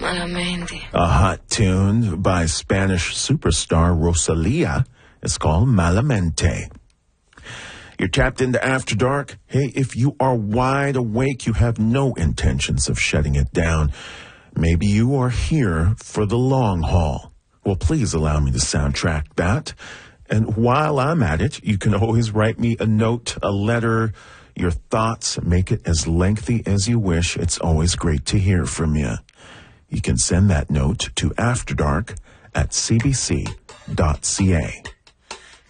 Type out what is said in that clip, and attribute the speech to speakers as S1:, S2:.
S1: Malamente.
S2: A hot tune by Spanish superstar Rosalia is called Malamente. You're tapped into After Dark. Hey, if you are wide awake, you have no intentions of shutting it down. Maybe you are here for the long haul. Well, please allow me to soundtrack that. And while I'm at it, you can always write me a note, a letter, your thoughts. Make it as lengthy as you wish. It's always great to hear from you. You can send that note to afterdark@cbc.ca.